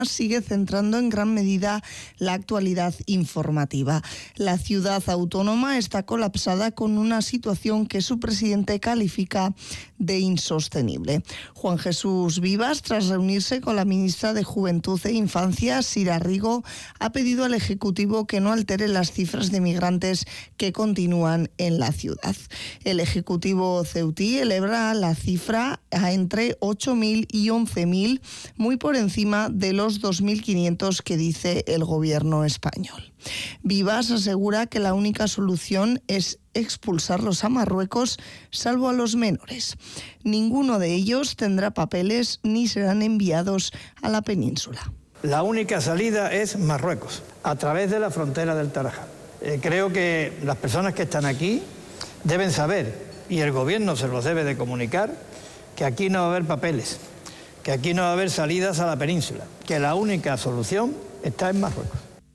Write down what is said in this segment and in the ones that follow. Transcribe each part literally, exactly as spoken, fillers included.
sigue centrando en gran medida la actualidad informativa. La ciudad autónoma está colapsada con una situación que su presidente califica de insostenible. Juan Jesús Vivas, tras reunirse con la ministra de Juventud e Infancia, Sira Rigo, ha pedido al Ejecutivo que no altere las cifras de migrantes que continúan en la ciudad. El Ejecutivo ceutí eleva la cifra a entre ocho mil y once mil, muy por encima de los dos mil quinientos que dice el gobierno español. Vivas asegura que la única solución es expulsarlos a Marruecos, salvo a los menores. Ninguno de ellos tendrá papeles ni serán enviados a la península. La única salida es Marruecos, a través de la frontera del Tarajal. Eh, creo que las personas que están aquí deben saber, y el gobierno se los debe de comunicar, que aquí no va a haber papeles, que aquí no va a haber salidas a la península, que la única solución está en Marruecos.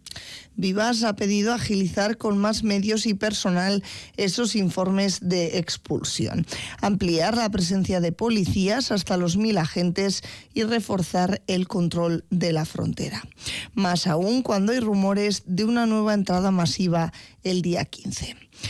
Vivas ha pedido agilizar con más medios y personal esos informes de expulsión, ampliar la presencia de policías hasta los mil agentes y reforzar el control de la frontera. Más aún cuando hay rumores de una nueva entrada masiva el día quince.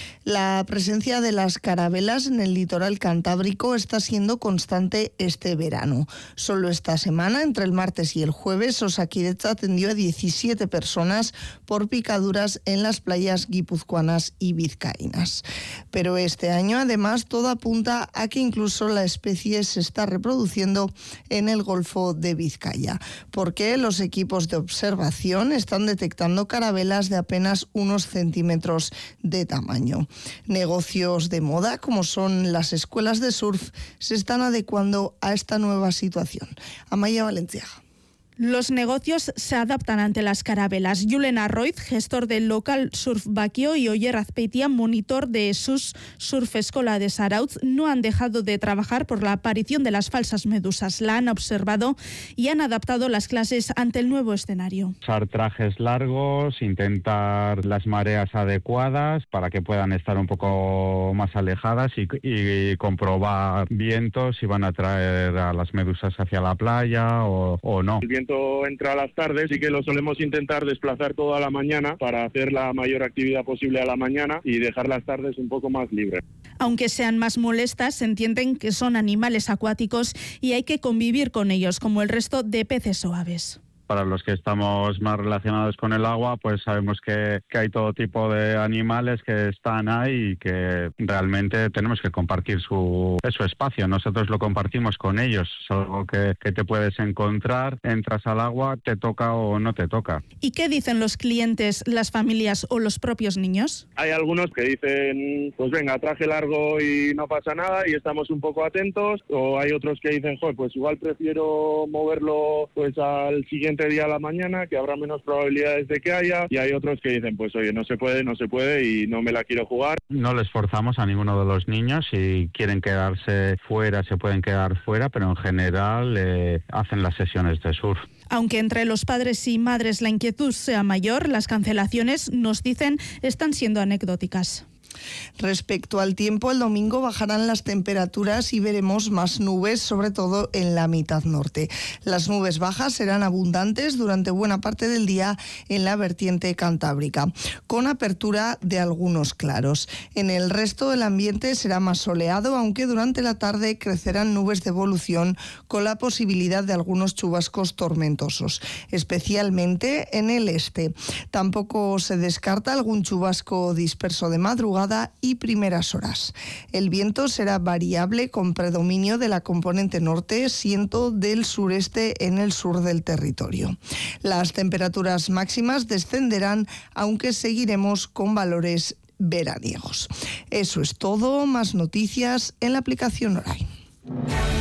La presencia de las carabelas en el litoral cantábrico está siendo constante este verano. Solo esta semana, entre el martes y el jueves, Osakidetza atendió a diecisiete personas por picaduras en las playas guipuzcoanas y vizcaínas. Pero este año, además, todo apunta a que incluso la especie se está reproduciendo en el Golfo de Vizcaya, porque los equipos de observación están detectando carabelas de apenas unos centímetros de tamaño. Negocios de moda, como son las escuelas de surf, se están adecuando a esta nueva situación. Amaya Valenciaga. Los negocios se adaptan ante las carabelas. Julen Arroiz, gestor del local Surf Baquio, y Oyer Azpeitia, monitor de SUS Surf Escola de Zarautz, no han dejado de trabajar por la aparición de las falsas medusas. La han observado y han adaptado las clases ante el nuevo escenario. Usar trajes largos, intentar las mareas adecuadas para que puedan estar un poco más alejadas y, y comprobar vientos si van a traer a las medusas hacia la playa o, o no. Entra a las tardes y que lo solemos intentar desplazar toda la mañana para hacer la mayor actividad posible a la mañana y dejar las tardes un poco más libres. Aunque sean más molestas, entienden que son animales acuáticos y hay que convivir con ellos como el resto de peces o aves. Para los que estamos más relacionados con el agua, pues sabemos que, que hay todo tipo de animales que están ahí y que realmente tenemos que compartir su, su espacio. Nosotros lo compartimos con ellos. Es algo que, que te puedes encontrar, entras al agua, te toca o no te toca. ¿Y qué dicen los clientes, las familias o los propios niños? Hay algunos que dicen, pues venga, traje largo y no pasa nada y estamos un poco atentos. O hay otros que dicen, joder, pues igual prefiero moverlo pues al siguiente día a la mañana, que habrá menos probabilidades de que haya, y hay otros que dicen, pues oye, no se puede, no se puede y no me la quiero jugar. No les forzamos a ninguno de los niños, si quieren quedarse fuera se pueden quedar fuera, pero en general eh, hacen las sesiones de surf. Aunque entre los padres y madres la inquietud sea mayor, las cancelaciones, nos dicen, están siendo anecdóticas. Respecto al tiempo, el domingo bajarán las temperaturas y veremos más nubes, sobre todo en la mitad norte. Las nubes bajas serán abundantes durante buena parte del día en la vertiente cantábrica, con apertura de algunos claros. En el resto del ambiente será más soleado, aunque durante la tarde crecerán nubes de evolución con la posibilidad de algunos chubascos tormentosos, especialmente en el este. Tampoco se descarta algún chubasco disperso de madrugada y primeras horas. El viento será variable con predominio de la componente norte, siendo del sureste en el sur del territorio. Las temperaturas máximas descenderán, aunque seguiremos con valores veraniegos. Eso es todo. Más noticias en la aplicación Orain.